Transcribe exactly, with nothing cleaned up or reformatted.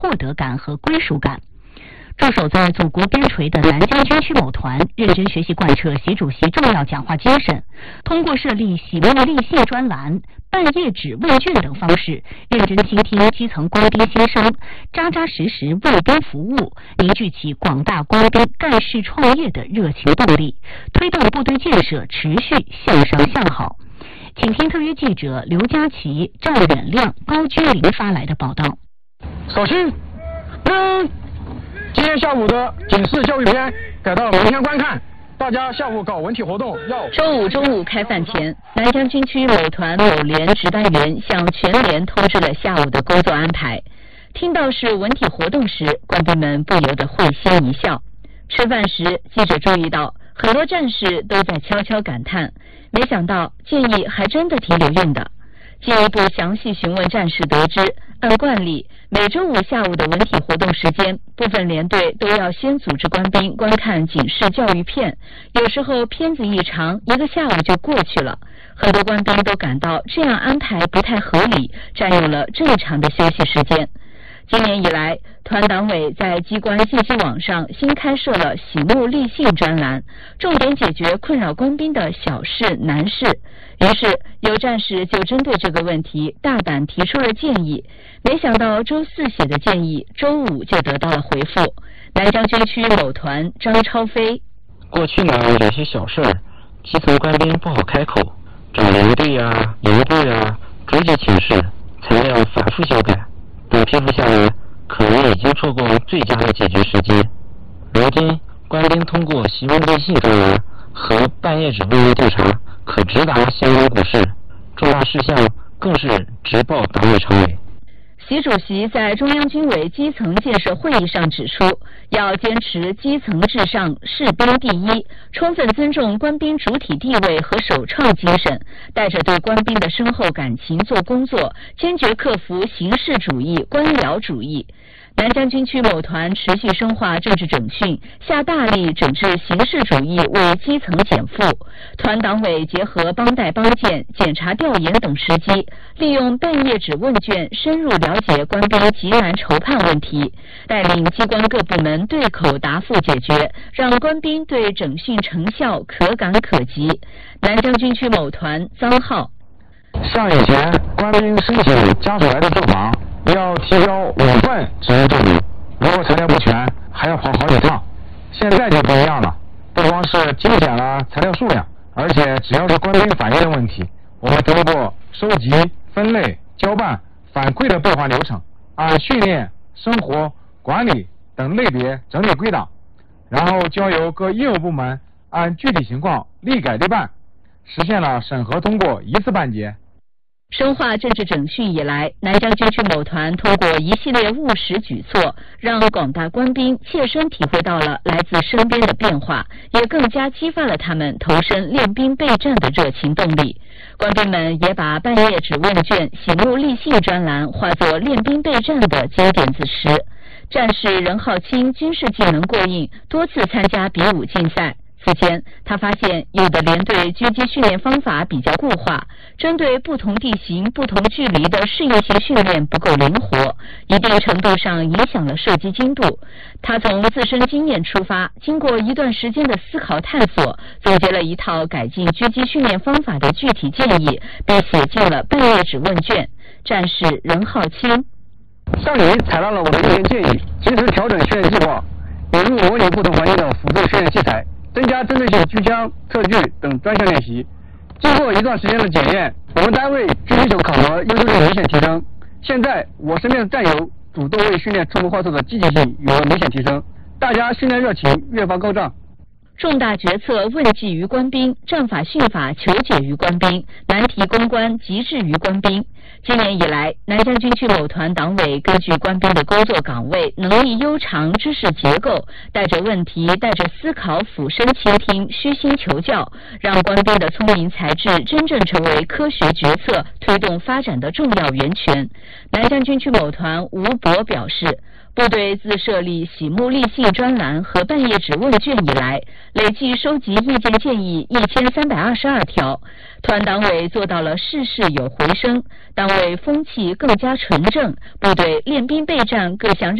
获得感和归属感。驻守在祖国边陲的南疆军区某团认真学习贯彻习主席重要讲话精神，通过设立喜慕立信专栏、半夜纸问卷等方式，认真倾听基层官兵心声，扎扎实实为兵服务，凝聚起广大官兵干事创业的热情动力，推动部队建设持续向上向好。请听特约记者刘佳琪、赵远亮、高居林发来的报道。 首先，嗯。今天下午的警示教育片改到明天观看，大家下午搞文体活动要。 周五中午开饭前，南疆军区某团某连值班员向全连通知了下午的工作安排。听到是文体活动时，官兵们不由得会心一笑。吃饭时，记者注意到很多战士都在悄悄感叹，没想到建议还真的挺有用的。进一步详细询问战士得知，按惯例，每周五下午的文体活动时间，部分连队都要先组织官兵观看警示教育片，有时候片子一长，一个下午就过去了。很多官兵都感到这样安排不太合理，占用了正常的休息时间。今年以来，团党委在机关信息网上新开设了喜慕立信专栏，重点解决困扰官兵的小事难事。于是有战士就针对这个问题大胆提出了建议，没想到周四写的建议周五就得到了回复。南疆军区某团张超飞： 过去呢，有些小事儿基层官兵不好开口，找连队呀、营队呀逐级请示，材料反复修改，等批复下来，可能已经错过最佳的解决时间。如今官兵通过习问立信专栏和半夜指问卷调查，可直达相关股市，重大事项更是直报党委常委。 习主席在中央军委基层建设会议上指出，要坚持基层至上、士兵第一，充分尊重官兵主体地位和首创精神，带着对官兵的深厚感情做工作，坚决克服形式主义、官僚主义。南疆军区某团持续深化政治整训，下大力整治形式主义，为基层减负。团党委结合帮带帮建、检查调研等时机，利用半夜纸问卷深入了解官兵急难筹判问题，带领机关各部门对口答复解决，让官兵对整训成效可感可及。南疆军区某团臧浩： 像以前官兵申请家属来的住房，要提交五份职业证明，如果材料不全，还要跑好几趟。现在就不一样了，不光是精简了材料数量，而且只要是官兵反映的问题，我们通过收集、分类、交办、反馈的备案流程，按训练、生活、管理等类别整理归档，然后交由各业务部门按具体情况立改立办，实现了审核通过一次办结。 深化政治整训以来，南疆军区某团通过一系列务实举措，让广大官兵切身体会到了来自身边的变化，也更加激发了他们投身练兵备战的热情动力。官兵们也把半夜纸问卷、喜慕立信专栏化作练兵备战的经典子时。战士任浩清军事技能过硬，多次参加比武竞赛。此前，他发现有的连队狙击训练方法比较固化，针对不同地形、不同距离的适应性训练不够灵活，一定程度上影响了射击精度。他从自身经验出发，经过一段时间的思考探索，总结了一套改进狙击训练方法的具体建议，并写进了半夜纸问卷。战士任浩清： 上级采纳了我的意见建议，及时调整训练计划，引入模拟不同环境的辅助训练器材，增加针对性狙枪、测距等专项练习。经过一段时间的检验，我们单位狙击手考核优秀率明显提升。现在我身边的战友主动为训练出谋划策的积极性有了明显提升，大家训练热情越发高涨。 重大决策问计于官兵，战法训法求解于官兵，难题攻关极致于官兵。今年以来，南疆军区某团党委根据官兵的工作岗位、能力悠长、知识结构，带着问题、带着思考俯身倾听、虚心求教，让官兵的聪明才智真正成为科学决策推动发展的重要源泉。南疆军区某团吴博表示， 部队自设立喜慕立信专栏和半夜指问卷以来，累计收集意见建议一千三百二十二条。团党委做到了事事有回声，党委风气更加纯正，部队练兵备战各项